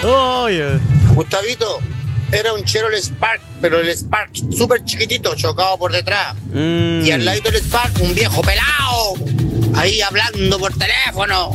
Oye. Gustavito, era un Chevrolet Spark, pero el Spark súper chiquitito, chocado por detrás. Y al lado del Spark, un viejo pelado, ahí hablando por teléfono.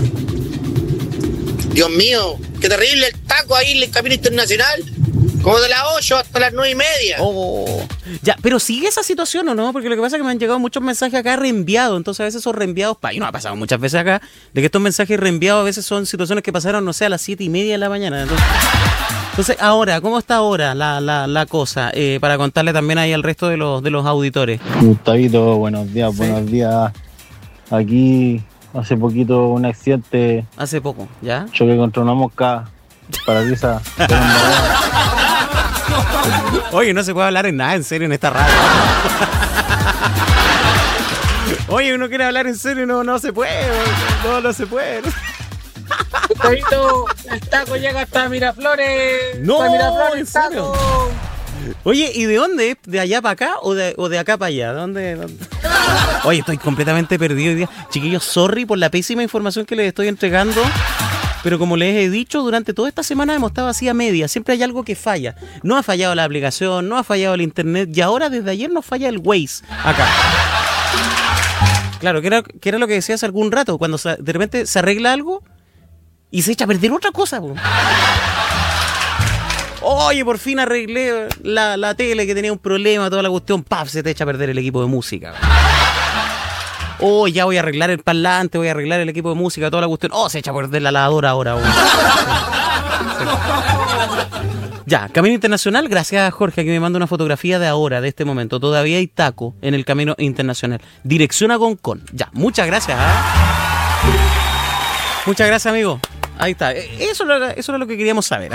Dios mío, qué terrible el taco ahí en el Camino Internacional. Como de las 8 hasta las 9:30. Oh. Ya, pero sigue esa situación, ¿o no? Porque lo que pasa es que me han llegado muchos mensajes acá reenviados. Entonces a veces son reenviados, y no ha pasado muchas veces acá, de que estos mensajes reenviados a veces son situaciones que pasaron, no sé, a las 7:30 de la mañana. Entonces ahora, ¿cómo está ahora la cosa? Para contarle también ahí al resto de los auditores. Gustavito, buenos días, buenos días. Aquí hace poquito un accidente. Hace poco, ¿ya? Choqué contra una mosca parabrisas. Oye, no se puede hablar en nada en serio en esta radio. Oye, uno quiere hablar en serio y no se puede. No se puede. Gustavito, el taco llega hasta Miraflores. No, hasta Miraflores, ¿en serio? taco. Oye, ¿y de dónde? ¿De allá para acá o de acá para allá? ¿Dónde? Oye, estoy completamente perdido hoy día. Chiquillos, sorry por la pésima información que les estoy entregando. Pero como les he dicho, durante toda esta semana hemos estado así a media. Siempre hay algo que falla. No ha fallado la aplicación, no ha fallado el internet. Y ahora, desde ayer, nos falla el Waze acá. Claro, que era lo que decía hace algún rato. Cuando de repente se arregla algo y se echa a perder otra cosa. Po. Oye, por fin arreglé la tele que tenía un problema, toda la cuestión. ¡Paf! Se te echa a perder el equipo de música. Oh, ya voy a arreglar el parlante, voy a arreglar el equipo de música, toda la cuestión. Oh, se echa a perder la lavadora ahora. Sí. Ya, Camino Internacional, gracias a Jorge, que me manda una fotografía de ahora, de este momento. Todavía hay taco en el Camino Internacional. Dirección a Concón. Ya, muchas gracias. Muchas gracias, amigo. Ahí está. Eso era lo que queríamos saber.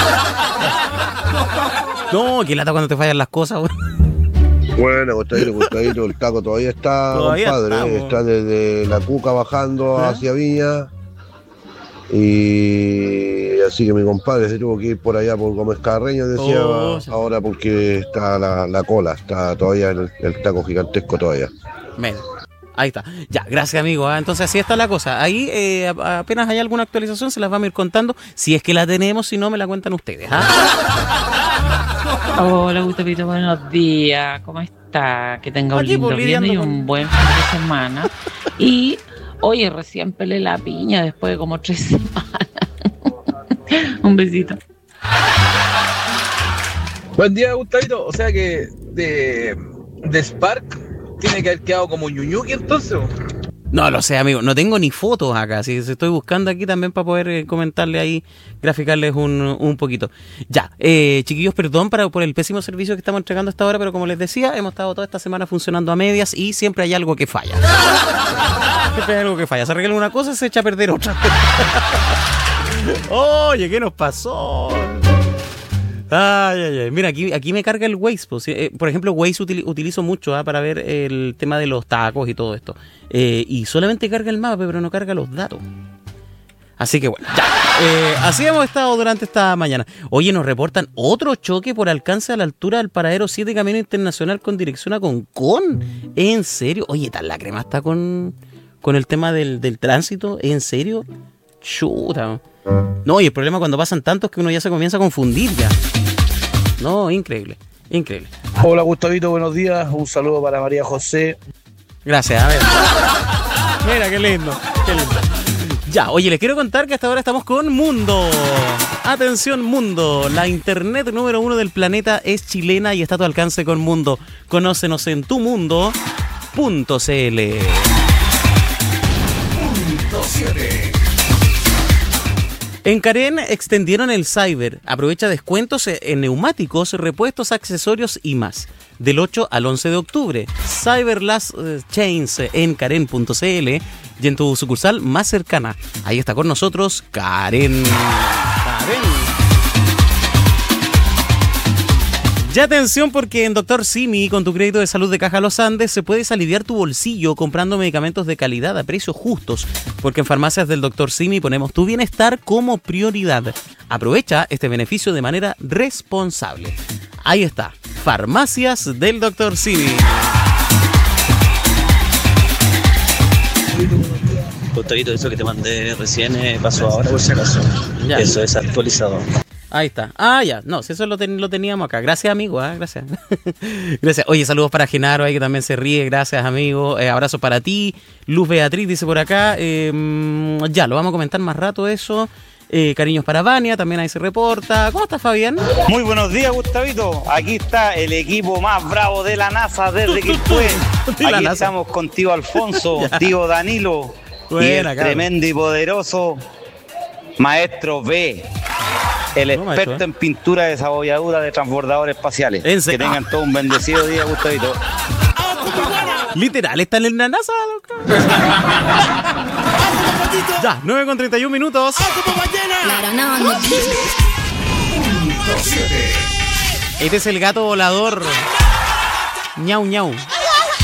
No, qué lata cuando te fallan las cosas. Bueno, Gustavito, el taco todavía está, compadre. Está desde La Cuca bajando hacia Viña. Y así que mi compadre se tuvo que ir por allá por Gómez Carreño, decía, ahora porque está la cola, está todavía el taco gigantesco todavía. Men. Ahí está. Ya, gracias, amigo. Entonces así está la cosa. Ahí apenas hay alguna actualización se las vamos a ir contando. Si es que la tenemos, si no me la cuentan ustedes. Hola, Gustavito, buenos días. ¿Cómo está? Que tenga un lindo viernes y un buen fin de semana. Y, oye, recién pelé la piña después de como 3 semanas. Un besito. Buen día, Gustavito. O sea que de Spark tiene que haber quedado como Ñuñuki entonces. No lo sé, amigo, no tengo ni fotos acá, así que estoy buscando aquí también para poder comentarle ahí, graficarles un poquito. Ya, chiquillos, perdón por el pésimo servicio que estamos entregando hasta ahora, pero como les decía, hemos estado toda esta semana funcionando a medias y siempre hay algo que falla. Siempre hay algo que falla, se arregla una cosa y se echa a perder otra. Oye, ¿qué nos pasó? Ay. Mira, aquí me carga el Waze. Pues. Por ejemplo, Waze utilizo mucho para ver el tema de los tacos y todo esto. Y solamente carga el mapa, pero no carga los datos. Así que bueno, ya. Así hemos estado durante esta mañana. Oye, nos reportan otro choque por alcance a la altura del paradero 7 Camino Internacional con dirección a Concón. ¿En serio? Oye, tal la crema está con el tema del tránsito. ¿En serio? Chuta. No, y el problema cuando pasan tantos que uno ya se comienza a confundir ya. No, increíble. Hola, Gustavito, buenos días. Un saludo para María José. Gracias, a ver. Mira, qué lindo. Ya, oye, les quiero contar que hasta ahora estamos con Mundo. Atención, Mundo. La internet número 1 del planeta es chilena y está a tu alcance con Mundo. Conócenos en tumundo.cl. Punto 7. En Carén extendieron el Cyber. Aprovecha descuentos en neumáticos, repuestos, accesorios y más. Del 8 al 11 de octubre. Cyber Last Chains en Carén.cl y en tu sucursal más cercana. Ahí está con nosotros Carén. Ya atención porque en Dr. Simi, con tu crédito de salud de Caja Los Andes, se puedes aliviar tu bolsillo comprando medicamentos de calidad a precios justos, porque en farmacias del Dr. Simi ponemos tu bienestar como prioridad. Aprovecha este beneficio de manera responsable. Ahí está, farmacias del Dr. Simi. Gustavito, eso que te mandé recién pasó ahora por si acaso. Ya. Eso es actualizador. Ahí está. Ah, ya. No, si eso lo teníamos acá. Gracias, amigo. Gracias. Gracias. Oye, saludos para Genaro ahí que también se ríe. Gracias, amigo. Abrazo para ti. Luz Beatriz dice por acá. Ya, lo vamos a comentar más rato eso. Cariños para Vania, también ahí se reporta. ¿Cómo estás, Fabián? Muy buenos días, Gustavito. Aquí está el equipo más bravo de la NASA desde que fue. Aquí estamos contigo, Alfonso, tío Danilo. Buena, y el tremendo y poderoso Maestro B. El experto en pintura de desabolladura de transbordadores espaciales. Que tengan todo un bendecido día, Gustavito. Literal, está en la NASA, loco. Ya, 9:31 minutos. Este es el gato volador. Ñau, ñau.